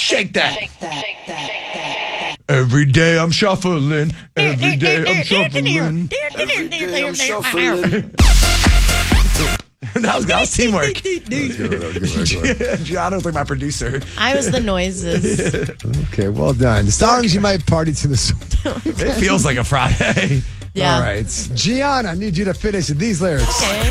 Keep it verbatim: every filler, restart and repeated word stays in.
Shake that. Shake that. Shake that. Shake that. Every day I'm shuffling. Every day I'm shuffling. Every day I'm shuffling. that, was, that was teamwork. That Gianno's like my producer. I was the noises. Okay, well done. Songs you might party to the song. It feels like a Friday. Yeah. All right. Gianna, I need you to finish these lyrics. Okay.